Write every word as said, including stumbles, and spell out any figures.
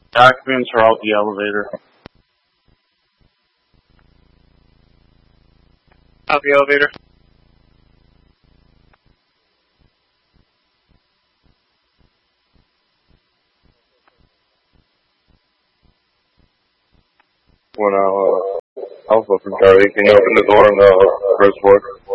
Documents are out the elevator. Out the elevator. One out, uh, Alpha from Charlie. Can you open the door on the first floor?